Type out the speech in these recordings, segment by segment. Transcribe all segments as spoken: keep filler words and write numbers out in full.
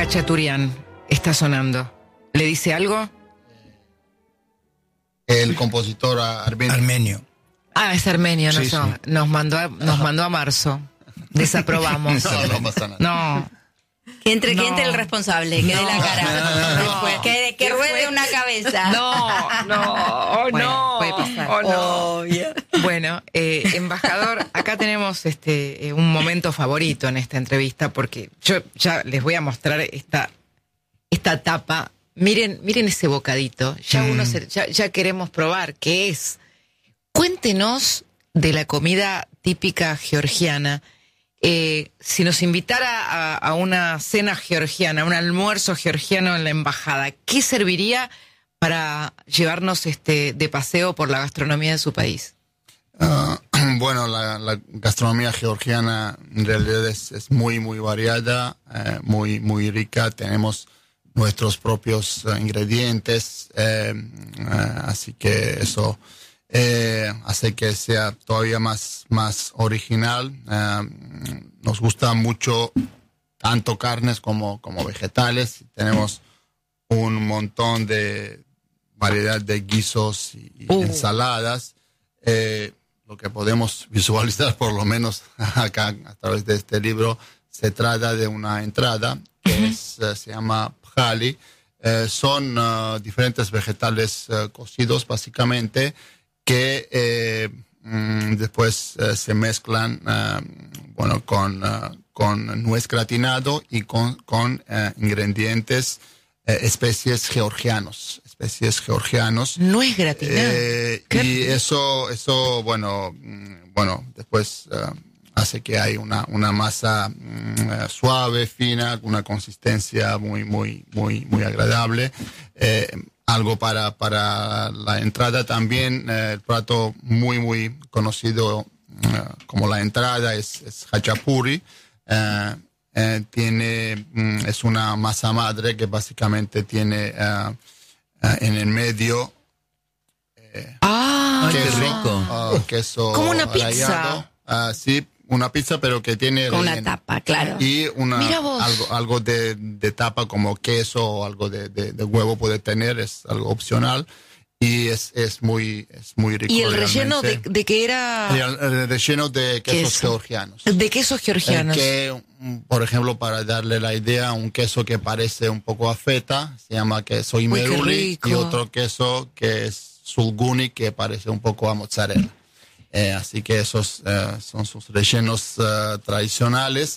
Khachaturian está sonando. ¿Le dice algo? El compositor armenio. Armenio. Ah, es armenio, no Sí, so- sí. nos mandó a, nos mandó a marzo. Desaprobamos. No, no pasa nada. No. Que entre, No. que entre el responsable, que dé la cara. No. Que, que ruede una cabeza. No, no, oh, Bueno, no. puede pasar. Oh, no. Obvio. Bueno, eh, embajador, acá tenemos este eh, un momento favorito en esta entrevista porque yo ya les voy a mostrar esta esta tapa. Miren, miren ese bocadito. Ya Mm. uno se- ya, ya queremos probar qué es. Cuéntenos de la comida típica georgiana. Eh, si nos invitara a, a una cena georgiana, a un almuerzo georgiano en la embajada, ¿qué serviría para llevarnos este de paseo por la gastronomía de su país? Ah, bueno, la, la gastronomía georgiana en realidad es, es muy, muy variada, eh, muy, muy rica. Tenemos nuestros propios eh, ingredientes, eh, eh, así que eso eh, hace que sea todavía más, más original. Eh, nos gusta mucho tanto carnes como, como vegetales. Tenemos un montón de variedad de guisos y, y Uh. ensaladas. Eh, lo que podemos visualizar, por lo menos acá a través de este libro, se trata de una entrada que es, eh, se llama pjali. Eh, son uh, diferentes vegetales uh, cocidos, básicamente, que eh, mm, después uh, se mezclan uh, bueno, con, uh, con nuez gratinado y con, con uh, ingredientes, uh, especies georgianos. Especies georgianos. No es gratinado. Eh, Qué y rico. eso, eso, bueno, mm, bueno, después uh, hace que hay una, una masa mm, eh, suave, fina, una consistencia muy, muy, muy, muy agradable. Eh, algo para, para la entrada también, eh, el plato muy, muy conocido eh, como la entrada es, es hachapuri. Eh, eh, tiene, mm, es una masa madre que básicamente tiene eh, eh, en el medio Ah, Ay, qué queso, rico. ah, queso Como una pizza. rallado. Ah, sí, una pizza, pero que tiene Con una relleno. tapa, claro. Y una, Mira vos. algo, algo de, de tapa como queso o algo de, de, de huevo puede tener, es algo opcional. Y es, es muy, es muy rico. y el relleno de, realmente. de que era Y el, el relleno de quesos Queso. georgianos. de quesos georgianos. El que, mm, por ejemplo, para darle la idea, un queso que parece un poco a feta, se llama queso Uy, qué imeruli, rico. y otro queso que es sulguni, que parece un poco a mozzarella. Eh, así que esos eh, son sus rellenos eh, tradicionales.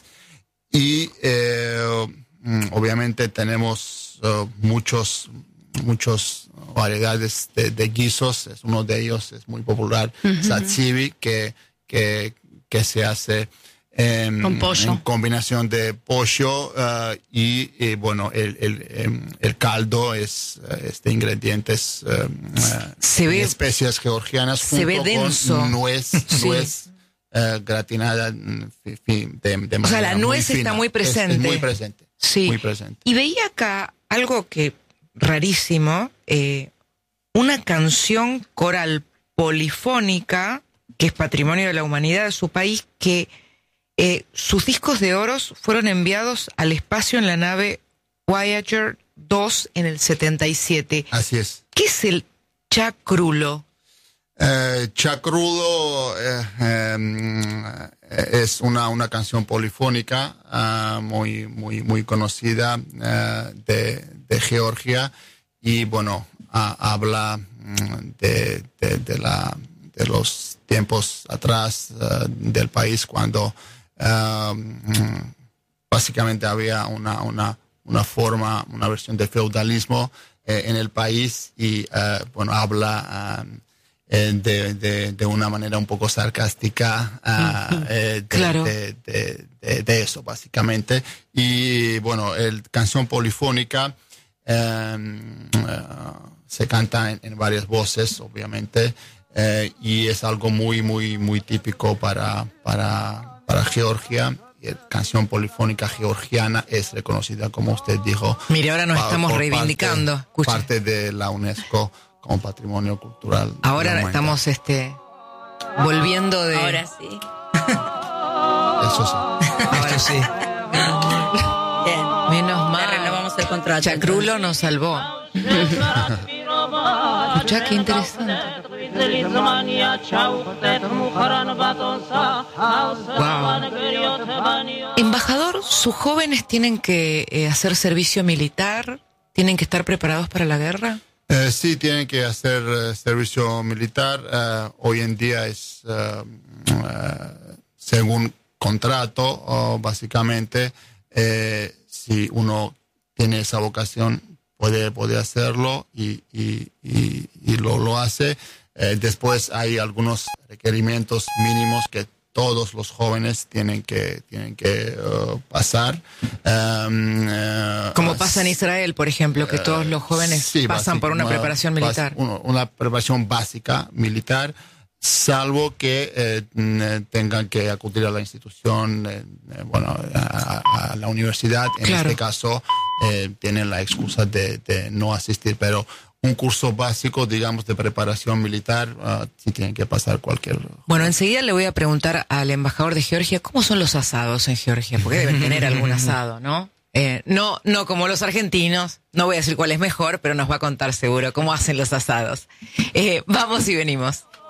Y eh, mm, obviamente tenemos eh, muchos, muchos variedades de, de guisos. Es uno de ellos es muy popular, satsivi, que, que, que se hace en, Con pollo. en combinación de pollo uh, y, y bueno, el, el, em, el caldo es uh, este ingredientes um, uh, Se ve- especias georgianas se junto ve denso. con nuez, Sí. nuez uh, gratinada mm, fi- fi- de, de O sea, la manera muy nuez está fina. muy Es- presente. es muy presente. Sí. Muy presente. Y veía acá algo que rarísimo, eh, una canción coral polifónica que es patrimonio de la humanidad de su país, que eh, sus discos de oros fueron enviados al espacio en la nave Voyager dos en el setenta y siete. Así es. ¿Qué es el chacrulo? Eh, Chacrudo eh, eh, es una, una canción polifónica uh, muy, muy, muy conocida uh, de, de Georgia y bueno, a, habla mm, de, de, de, la, de los tiempos atrás uh, del país cuando uh, mm, básicamente había una, una, una forma, una versión de feudalismo eh, en el país y uh, bueno, habla uh, Eh, de, de, de una manera un poco sarcástica uh, eh, de, Claro. de, de, de, de eso básicamente y bueno el canción polifónica eh, uh, se canta en, en varias voces obviamente eh, y es algo muy muy muy típico para para para Georgia. Y la canción polifónica georgiana es reconocida, como usted dijo, Mire, ahora nos pa- estamos por reivindicando. parte, Escuche. parte de la UNESCO como patrimonio cultural. de la Ahora humanidad. estamos este volviendo de Ahora sí. Eso sí. ahora Esto sí. Bien. menos Me mal. otro. Chacrulo nos salvó. Escuchá, qué interesante. Wow. Embajador, ¿sus jóvenes tienen que eh, hacer servicio militar? ¿Tienen que estar preparados para la guerra? Eh, sí, tienen que hacer uh, servicio militar. Uh, hoy en día es uh, uh, según contrato, uh, básicamente. Eh, si uno tiene esa vocación, puede, puede hacerlo y, y, y, y lo, lo hace. Eh, después hay algunos requerimientos mínimos que todos los jóvenes tienen que tienen que uh, pasar. Um, uh, Como pasa en Israel, por ejemplo, que todos los jóvenes sí, pasan por una preparación militar. Una, una preparación básica militar, salvo que eh, tengan que acudir a la institución, eh, bueno, a, a la universidad. En Claro. este caso, eh, tienen la excusa de, de no asistir, pero un curso básico, digamos, de preparación militar, uh, sí tienen que pasar cualquier... Bueno, enseguida le voy a preguntar al embajador de Georgia cómo son los asados en Georgia, porque deben tener algún asado, ¿no? Eh, no, no como los argentinos, no voy a decir cuál es mejor, pero nos va a contar seguro cómo hacen los asados. Eh, vamos y venimos.